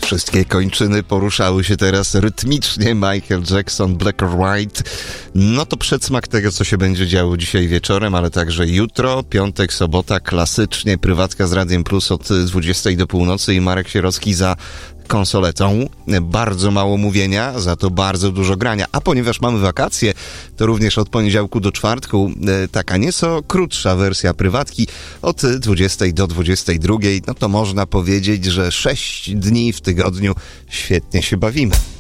Wszystkie kończyny poruszały się teraz rytmicznie. Michael Jackson, Black or White. No to przedsmak tego, co się będzie działo dzisiaj wieczorem, ale także jutro, piątek, sobota, klasycznie prywatka z Radiem Plus od 20 do północy i Marek Sierocki za konsoletą. Bardzo mało mówienia, za to bardzo dużo grania. A ponieważ mamy wakacje, to również od poniedziałku do czwartku taka nieco krótsza wersja prywatki od 20 do 22. No to można powiedzieć, że 6 dni w tygodniu świetnie się bawimy.